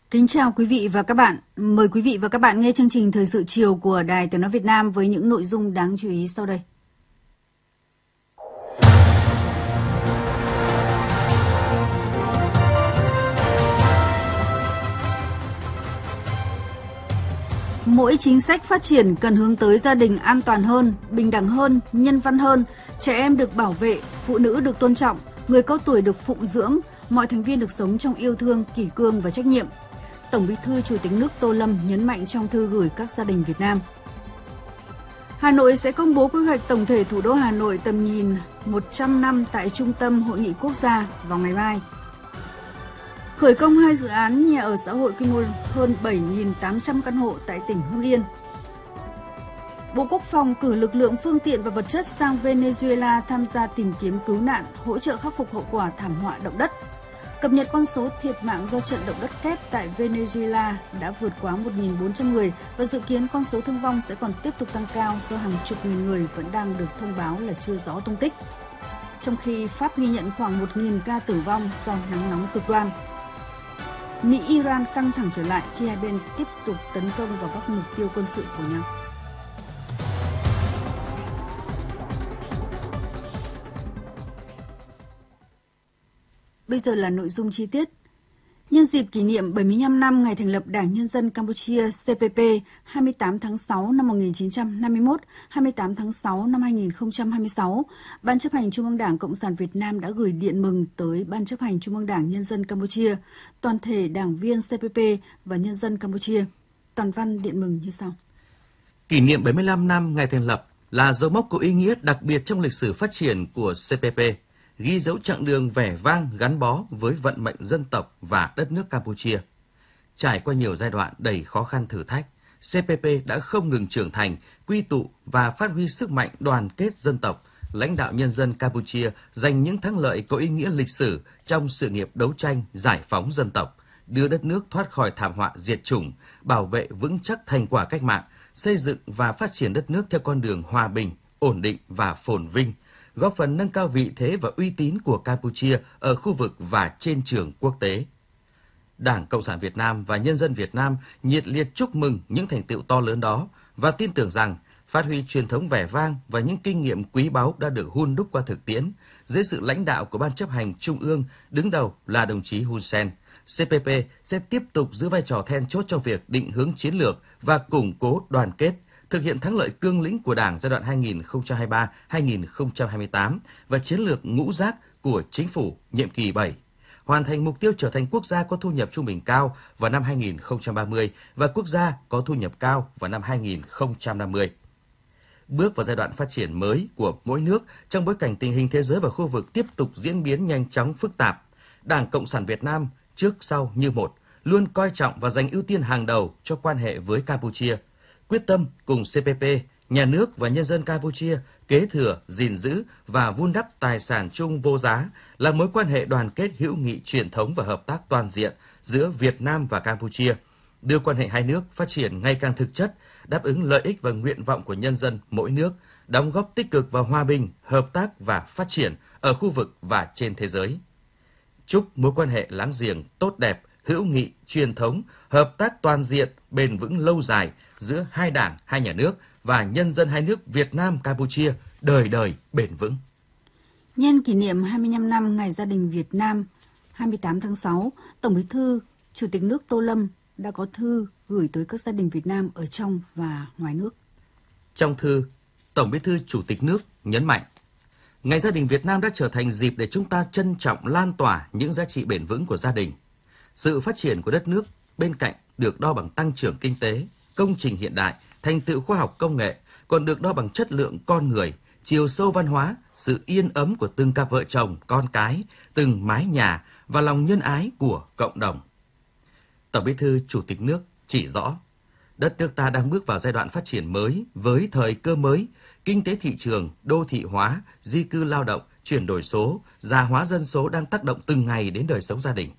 Kính chào quý vị và các bạn. Mời quý vị và các bạn nghe chương trình Thời sự chiều của Đài Tiếng nói Việt Nam với những nội dung đáng chú ý sau đây. Mỗi chính sách phát triển cần hướng tới gia đình an toàn hơn, bình đẳng hơn, nhân văn hơn, trẻ em được bảo vệ, phụ nữ được tôn trọng, người cao tuổi được phụng dưỡng, mọi thành viên được sống trong yêu thương, kỷ cương và trách nhiệm. Tổng Bí thư Chủ tịch nước Tô Lâm nhấn mạnh trong thư gửi các gia đình Việt Nam. Hà Nội sẽ công bố quy hoạch tổng thể thủ đô Hà Nội tầm nhìn 100 năm tại Trung tâm Hội nghị Quốc gia vào ngày mai. Khởi công 2 dự án nhà ở xã hội quy mô hơn 7.800 căn hộ tại tỉnh Hưng Yên. Bộ Quốc phòng cử lực lượng phương tiện và vật chất sang Venezuela tham gia tìm kiếm cứu nạn, hỗ trợ khắc phục hậu quả thảm họa động đất. Cập nhật con số thiệt mạng do trận động đất kép tại Venezuela đã vượt quá 1.400 người và dự kiến con số thương vong sẽ còn tiếp tục tăng cao do hàng chục nghìn người vẫn đang được thông báo là chưa rõ tung tích. Trong khi Pháp ghi nhận khoảng 1.000 ca tử vong do nắng nóng cực đoan. Mỹ-Iran căng thẳng trở lại khi hai bên tiếp tục tấn công vào các mục tiêu quân sự của nhau. Bây giờ là nội dung chi tiết. Nhân dịp kỷ niệm 75 năm ngày thành lập Đảng Nhân dân Campuchia CPP 28 tháng 6 năm 1951, 28 tháng 6 năm 2026, Ban chấp hành Trung ương Đảng Cộng sản Việt Nam đã gửi điện mừng tới Ban chấp hành Trung ương Đảng Nhân dân Campuchia, toàn thể đảng viên CPP và nhân dân Campuchia. Toàn văn điện mừng như sau. Kỷ niệm 75 năm ngày thành lập là dấu mốc có ý nghĩa đặc biệt trong lịch sử phát triển của CPP, ghi dấu chặng đường vẻ vang gắn bó với vận mệnh dân tộc và đất nước Campuchia. Trải qua nhiều giai đoạn đầy khó khăn thử thách, CPP đã không ngừng trưởng thành, quy tụ và phát huy sức mạnh đoàn kết dân tộc, lãnh đạo nhân dân Campuchia giành những thắng lợi có ý nghĩa lịch sử trong sự nghiệp đấu tranh giải phóng dân tộc, đưa đất nước thoát khỏi thảm họa diệt chủng, bảo vệ vững chắc thành quả cách mạng, xây dựng và phát triển đất nước theo con đường hòa bình, ổn định và phồn vinh, góp phần nâng cao vị thế và uy tín của Campuchia ở khu vực và trên trường quốc tế. Đảng Cộng sản Việt Nam và nhân dân Việt Nam nhiệt liệt chúc mừng những thành tựu to lớn đó và tin tưởng rằng phát huy truyền thống vẻ vang và những kinh nghiệm quý báu đã được hun đúc qua thực tiễn, dưới sự lãnh đạo của Ban chấp hành Trung ương, đứng đầu là đồng chí Hun Sen, CPP sẽ tiếp tục giữ vai trò then chốt trong việc định hướng chiến lược và củng cố đoàn kết, thực hiện thắng lợi cương lĩnh của Đảng giai đoạn 2023-2028 và chiến lược ngũ giác của Chính phủ nhiệm kỳ 7, hoàn thành mục tiêu trở thành quốc gia có thu nhập trung bình cao vào năm 2030 và quốc gia có thu nhập cao vào năm 2050. Bước vào giai đoạn phát triển mới của mỗi nước trong bối cảnh tình hình thế giới và khu vực tiếp tục diễn biến nhanh chóng phức tạp, Đảng Cộng sản Việt Nam trước sau như một, luôn coi trọng và dành ưu tiên hàng đầu cho quan hệ với Campuchia, quyết tâm cùng CPP, nhà nước và nhân dân Campuchia kế thừa, gìn giữ và vun đắp tài sản chung vô giá là mối quan hệ đoàn kết hữu nghị truyền thống và hợp tác toàn diện giữa Việt Nam và Campuchia, đưa quan hệ hai nước phát triển ngày càng thực chất, đáp ứng lợi ích và nguyện vọng của nhân dân mỗi nước, đóng góp tích cực vào hòa bình, hợp tác và phát triển ở khu vực và trên thế giới. Chúc mối quan hệ láng giềng tốt đẹp, hữu nghị, truyền thống, hợp tác toàn diện, bền vững lâu dài giữa hai đảng, hai nhà nước và nhân dân hai nước Việt Nam, Campuchia đời đời bền vững. Nhân kỷ niệm 25 năm Ngày Gia đình Việt Nam 28 tháng 6, Tổng Bí thư Chủ tịch nước Tô Lâm đã có thư gửi tới các gia đình Việt Nam ở trong và ngoài nước. Trong thư, Tổng Bí thư Chủ tịch nước nhấn mạnh, Ngày Gia đình Việt Nam đã trở thành dịp để chúng ta trân trọng lan tỏa những giá trị bền vững của gia đình. Sự phát triển của đất nước bên cạnh được đo bằng tăng trưởng kinh tế, công trình hiện đại, thành tựu khoa học công nghệ, còn được đo bằng chất lượng con người, chiều sâu văn hóa, sự yên ấm của từng cặp vợ chồng, con cái, từng mái nhà và lòng nhân ái của cộng đồng. Tổng Bí thư Chủ tịch nước chỉ rõ, đất nước ta đang bước vào giai đoạn phát triển mới với thời cơ mới, kinh tế thị trường, đô thị hóa, di cư lao động, chuyển đổi số, già hóa dân số đang tác động từng ngày đến đời sống gia đình.